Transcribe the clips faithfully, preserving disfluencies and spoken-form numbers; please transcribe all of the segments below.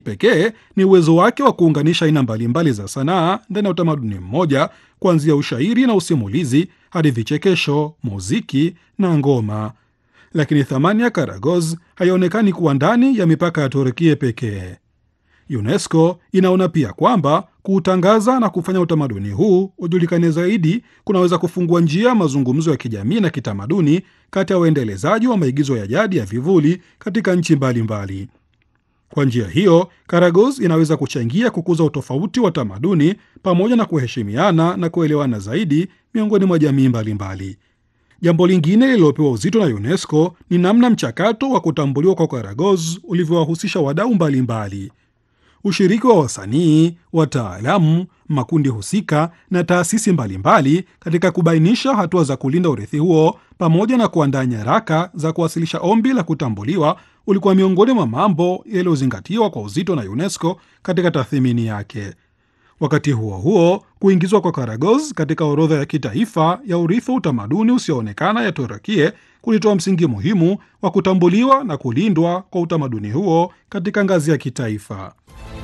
pekee ni uwezo wake wa kuunganisha aina mbalimbali za sanaa ndani ya utamaduni mmoja, kuanzia ushairi na usimulizi hadi vichekesho, muziki na ngoma. Lakini thamani ya Karagoz haionekani kuwa ndani ya mipaka ya Turkia pekee. UNESCO inaona pia kwamba kuutangaza na kufanya utamaduni huu ujulikane zaidi kunaweza kufungua njia mazungumzo ya kijamii na kitamaduni kati ya waendelezaji wa maigizo ya jadi ya vivuli katika nchi mbalimbali. Kwa njia hiyo, Karagoz inaweza kuchangia kukuza utofauti wa tamaduni pamoja na kuheshimiana na kuelewana zaidi miongoni mwa jamii mbalimbali. Jambo lingine lililopewa uzito na UNESCO ni namna mchakato wa kutambuliwa kwa Karagoz ulivyowahusisha wadau mbalimbali. Ushiriki wa wasanii, wataalamu, makundi husika na taasisi mbalimbali katika kubainisha hatua za kulinda urithi huo pamoja na kuandaa nyaraka za kuwasilisha ombi la kutambuliwa ulikuwa miongoni mwa mambo yaliyozingatiwa kwa uzito na UNESCO katika tathmini yake. Wakati huo huo, kuingizwa kwa Karagoz katika orodha ya kitaifa ya urithi wa utamaduni usioonekana ya Turkia kulitoa msingi muhimu wa kutambuliwa na kulindwa kwa utamaduni huo katika ngazi ya kitaifa.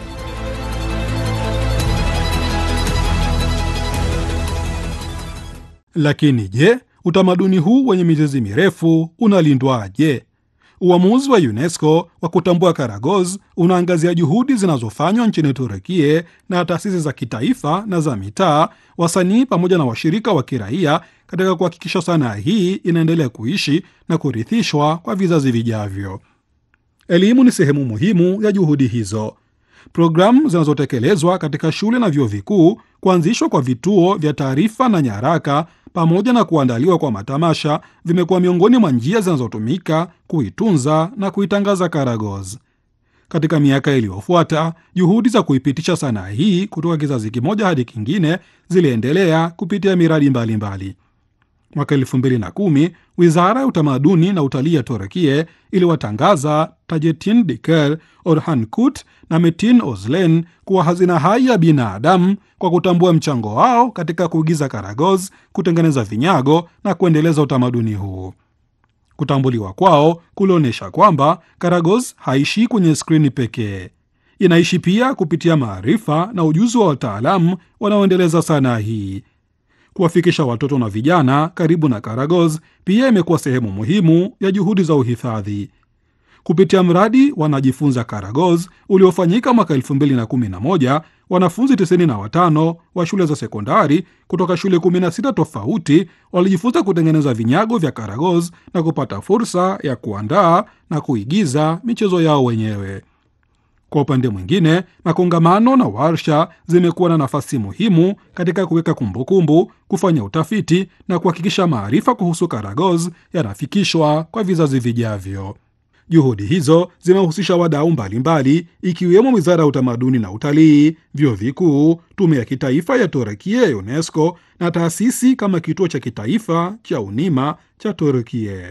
Lakini je, utamaduni huu wenye mizizi mirefu unalindwaje? Uamuzi wa UNESCO wa kutambua Karagoz unaangazia juhudi zinazofanywa nchini Turkia na taasisi za kitaifa na za mitaa, wasanii pamoja na washirika wa kiraia katika kuhakikisha sanaa hii inaendelea kuishi na kurithishwa kwa vizazi vijavyo. Elimu ni sehemu muhimu ya juhudi hizo. Programu zinazotekelezwa katika shule na vyuo vikuu, kuanzishwa kwa vituo vya taarifa na nyaraka pamoja na kuandaliwa kwa matamasha vimekuwa miongoni mwa njia zinazotumika kuitunza na kuitangaza Karagoz. Katika miaka iliyofuata, juhudi za kuipitisha sanaa hii kutoka kizazi kimoja hadi kingine ziliendelea kupitia miradi mbalimbali. Mwaka elfu mbili na kumi, Wizara ya Utamaduni na Utalii ya Turkia iliwatangaza Tajettin Diker, Orhan Kut na Metin Ozlen kuwa hazina hai ya binadamu kwa kutambua mchango wao katika kuigiza Karagoz, kutengeneza vinyago na kuendeleza utamaduni huu. Kutambuliwa kwao kulionyesha kwamba Karagoz haishi kwenye skrini pekee. Inaishi pia kupitia maarifa na ujuzi wa wataalamu wanaoendeleza sanaa hii. Kuwafikisha watoto na vijana karibu na Karagoz pia imekuwa sehemu muhimu ya juhudi za uhifadhi. Kupitia mradi Wanajifunza Karagoz uliofanyika mwaka elfu mbili na kumi na moja, wanafunzi tisini na watano wa shule za sekondari kutoka shule kumi na sita tofauti walijifunza kutengeneza vinyago vya Karagoz na kupata fursa ya kuandaa na kuigiza michezo yao wenyewe. Kwa upande mwingine, makongamano na warsha zimekuwa na nafasi muhimu katika kuweka kumbukumbu, kufanya utafiti na kuhakikisha maarifa kuhusu Karagoz yanafikishwa kwa vizazi vijavyo. Juhudi hizo zimehusisha wadau mbalimbali ikiwemo Wizara ya Utamaduni na Utalii, vyuo vikuu, Tume ya Kitaifa ya Turkia ya UNESCO na taasisi kama Kituo cha Kitaifa cha Unima cha Turkia.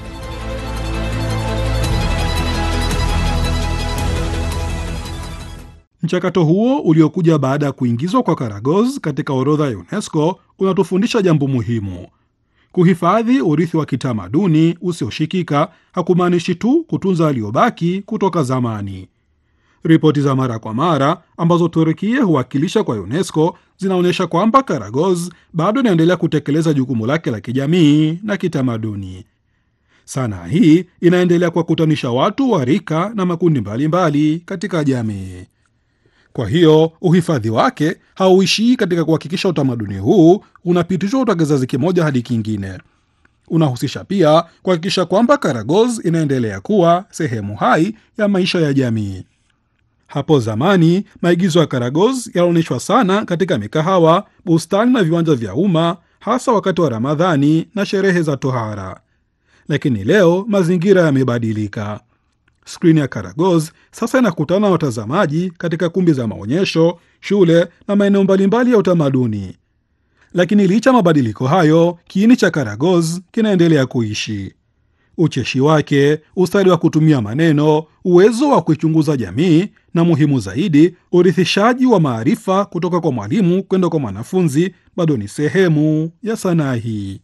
Mchakato huo uliokuja baada ya kuingizwa kwa Karagoz katika orodha ya UNESCO unatufundisha jambo muhimu. Kuhifadhi urithi wa kitamaduni usioshikika hakumaanishi tu kutunza aliyobaki kutoka zamani. Ripoti za mara kwa mara ambazo Turkia huwakilisha kwa UNESCO zinaonyesha kwamba Karagoz bado inaendelea kutekeleza jukumu lake la kijamii na kitamaduni. Sanaa hii inaendelea kuwakutanisha watu wa rika na makundi mbalimbali katika jamii. Kwa hiyo uhifadhi wake hauishii katika kuhakikisha utamaduni huu unapitishwa kutoka kizazi kimoja hadi kingine. Unahusisha pia kuhakikisha kwamba Karagoz inaendelea kuwa sehemu hai ya maisha ya jamii. Hapo zamani, maigizo ya Karagoz yalionyeshwa sana katika mikahawa, bustani na viwanja vya umma, hasa wakati wa Ramadhani na sherehe za tohara. Lakini leo mazingira yamebadilika. Skrini ya Karagoz sasa inakutana na watazamaji katika kumbi za maonyesho, shule na maeneo mbalimbali ya utamaduni. Lakini licha mabadiliko hayo, kiini cha Karagoz kinaendelea kuishi. Ucheshi wake, ustadi wa kutumia maneno, uwezo wa kuichunguza jamii na muhimu zaidi, urithishaji wa maarifa kutoka kwa mwalimu kwenda kwa mwanafunzi bado ni sehemu ya sanaa hii.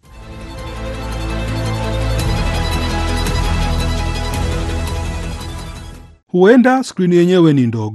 Huenda skrini yenyewe ni ndogo,